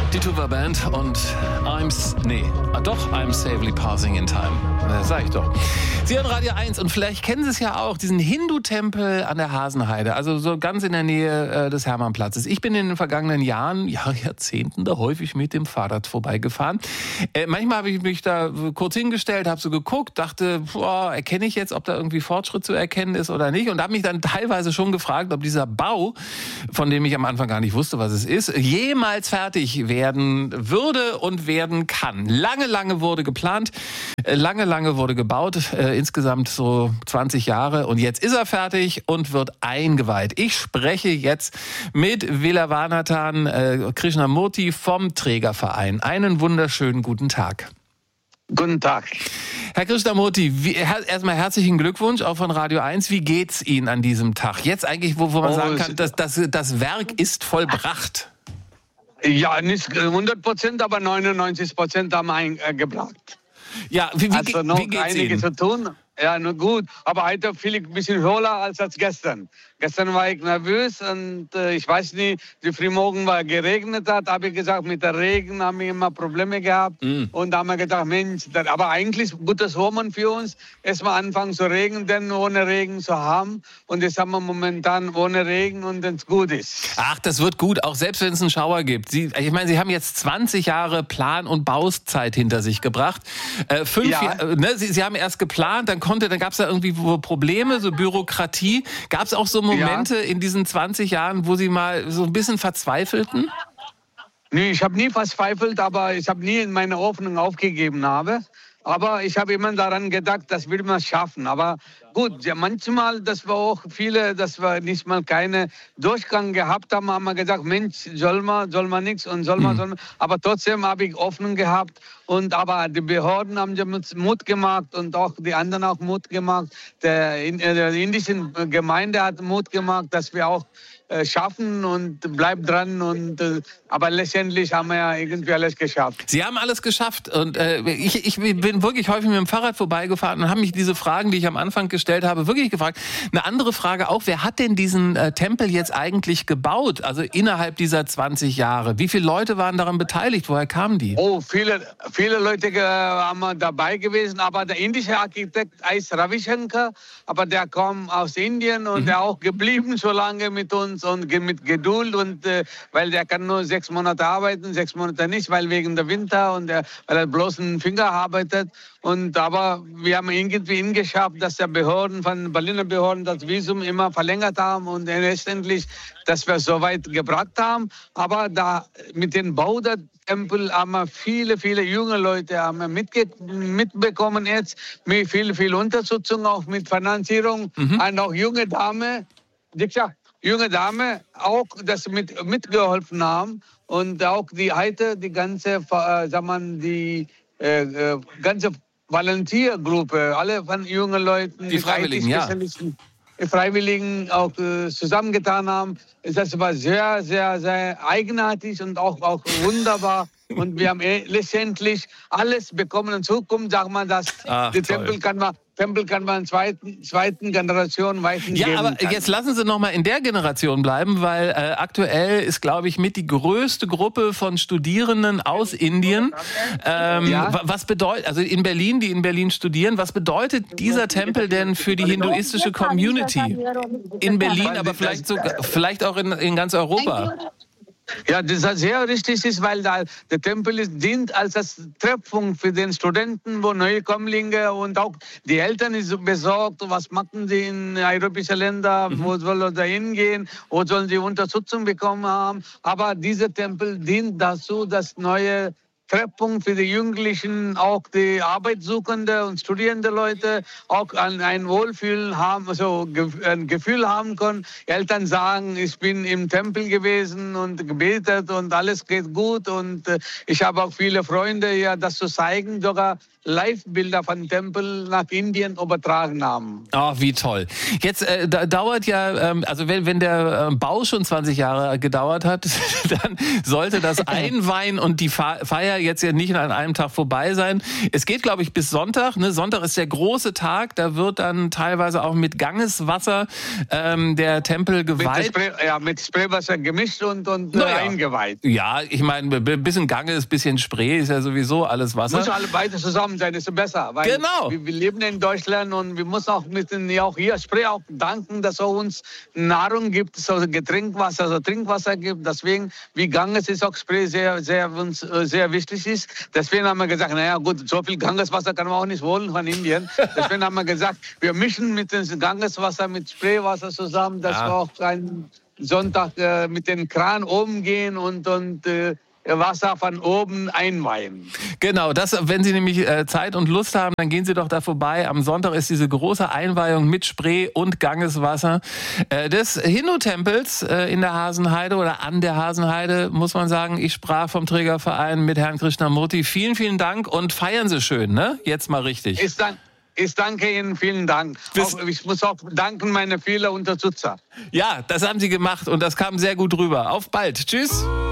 Die Tuba Band und I'm Safely Passing in Time. Sag ich doch. Sie hören Radio 1 und vielleicht kennen Sie es ja auch, diesen Hindu-Tempel an der Hasenheide, also so ganz in der Nähe des Hermannplatzes. Ich bin in den vergangenen Jahren, Jahrzehnten da häufig mit dem Fahrrad vorbeigefahren. Manchmal habe ich mich da kurz hingestellt, habe so geguckt, dachte, erkenne ich jetzt, ob da irgendwie Fortschritt zu erkennen ist oder nicht, und habe mich dann teilweise schon gefragt, ob dieser Bau, von dem ich am Anfang gar nicht wusste, was es ist, jemals fertig werden würde und werden kann. Lange wurde geplant, lange wurde gebaut, insgesamt so 20 Jahre, und jetzt ist er fertig und wird eingeweiht. Ich spreche jetzt mit Vilavanathan Krishnamurti vom Trägerverein. Einen wunderschönen guten Tag. Guten Tag. Herr Krishnamurti, erstmal herzlichen Glückwunsch auch von Radio 1. Wie geht's Ihnen an diesem Tag? Jetzt eigentlich, wo man sagen kann, dass das Werk ist vollbracht. Ja, nicht 100%, aber 99% haben eingebracht. Ja, wie geht's einige Ihnen? zu tun. Ja, nur gut. Aber heute fühle ich ein bisschen höher als gestern. Gestern war ich nervös und ich weiß nicht, wie frühmorgen war geregnet hat, habe ich gesagt, mit der Regen haben wir immer Probleme gehabt. Und da haben wir gedacht, Mensch, aber eigentlich gutes Omen für uns, erstmal anfangen zu regnen, denn ohne Regen zu haben. Und jetzt haben wir momentan ohne Regen und wenn es gut ist. Ach, das wird gut, auch selbst wenn es einen Schauer gibt. Ich meine, Sie haben jetzt 20 Jahre Plan- und Bauzeit hinter sich gebracht. 5 Jahre, ne? Sie haben erst geplant, dann gab es da irgendwie Probleme, so Bürokratie. Gab es auch so Momente in diesen 20 Jahren, wo Sie mal so ein bisschen verzweifelten? Nee, ich habe nie verzweifelt, aber ich habe nie meine Hoffnung aufgegeben. Aber ich habe immer daran gedacht, das will man schaffen. Aber gut, ja, manchmal, dass wir nicht mal keine Durchgang gehabt haben, haben wir gesagt, Mensch, soll man nichts und soll man. Aber trotzdem habe ich Hoffnung gehabt. Aber die Behörden haben ja Mut gemacht und auch die anderen auch Mut gemacht. Der indischen Gemeinde hat Mut gemacht, dass wir auch schaffen und bleibt dran. Aber letztendlich haben wir ja irgendwie alles geschafft. Sie haben alles geschafft. Und ich bin wirklich häufig mit dem Fahrrad vorbeigefahren und habe mich diese Fragen, die ich am Anfang gestellt habe, wirklich gefragt. Eine andere Frage auch, wer hat denn diesen Tempel jetzt eigentlich gebaut? Also innerhalb dieser 20 Jahre. Wie viele Leute waren daran beteiligt? Woher kamen die? Oh, viele Leute haben dabei gewesen. Aber der indische Architekt heißt Ravi Shankar. Aber der kam aus Indien und der auch geblieben so lange mit uns und mit Geduld. Weil der kann nur 6 Monate arbeiten, 6 Monate nicht, weil wegen der Winter und weil er bloß einen Finger arbeitet. Aber wir haben irgendwie geschafft, dass der Berliner Behörden das Visum immer verlängert haben und letztendlich, dass wir so weit gebracht haben. Aber da mit dem Bau der Tempel haben wir viele junge Leute haben wir mitbekommen jetzt, mit viel Unterstützung, auch mit Finanzierung. Und auch junge Dame auch, das mitgeholfen haben. Und auch die ganze Volontiergruppe, alle von jungen Leuten, die Freiwilligen, die Freiwilligen auch zusammengetan haben. Das war sehr, sehr, sehr eigenartig und auch wunderbar. Und wir haben letztendlich alles bekommen. In Zukunft sagt man, dass die Tempel kann man zweiten Generation weitergeben. Ja, aber jetzt lassen Sie noch mal in der Generation bleiben, weil aktuell ist, glaube ich, mit die größte Gruppe von Studierenden aus Indien. Was bedeutet, also in Berlin, die in Berlin studieren, was bedeutet dieser Tempel denn für die hinduistische Community in Berlin, aber vielleicht auch in ganz Europa? Ja, das ist sehr richtig, weil der Tempel dient als das Treffpunkt für den Studenten, wo Neukommlinge und auch die Eltern sind besorgt, was machen sie in europäischen Ländern, wo sollen sie hingehen, wo sollen sie Unterstützung bekommen haben. Aber dieser Tempel dient dazu, dass neue Treffpunkt für die Jugendlichen, auch die Arbeitssuchende und studierende Leute auch ein Wohlfühlen haben, also ein Gefühl haben können. Eltern sagen, ich bin im Tempel gewesen und gebetet und alles geht gut. Und ich habe auch viele Freunde hier, das zu zeigen, sogar Live-Bilder von Tempel nach Indien übertragen haben. Oh, wie toll. Jetzt dauert ja, also wenn der Bau schon 20 Jahre gedauert hat, dann sollte das Einweihen und die Feier jetzt ja nicht an einem Tag vorbei sein. Es geht, glaube ich, bis Sonntag. Ne? Sonntag ist der große Tag. Da wird dann teilweise auch mit Gangeswasser der Tempel geweiht. Mit Spraywasser gemischt und eingeweiht. Ja, ich meine, ein bisschen Ganges, ein bisschen Spray ist ja sowieso alles Wasser. Muss alle beide zusammen sein, ist besser. Weil genau. Wir leben in Deutschland und wir müssen auch auch hier Spray auch danken, dass er uns Nahrung gibt, so Getrinkwasser, so Trinkwasser gibt. Deswegen, wie Ganges ist auch Spray uns sehr wichtig ist. Deswegen haben wir gesagt, naja gut, so viel Gangeswasser kann man auch nicht holen von Indien. Deswegen haben wir gesagt, wir mischen mit dem Gangeswasser, mit Spraywasser zusammen, dass wir auch einen Sonntag mit dem Kran oben gehen und Wasser von oben einweihen. Genau, wenn Sie nämlich Zeit und Lust haben, dann gehen Sie doch da vorbei. Am Sonntag ist diese große Einweihung mit Spray und Gangeswasser des Hindu-Tempels in der Hasenheide oder an der Hasenheide, muss man sagen. Ich sprach vom Trägerverein mit Herrn Krishnamurti. Vielen, vielen Dank und feiern Sie schön, ne? Jetzt mal richtig. Ich danke Ihnen, vielen Dank. Ich muss auch danken meine vielen Unterstützer. Ja, das haben Sie gemacht und das kam sehr gut rüber. Auf bald. Tschüss.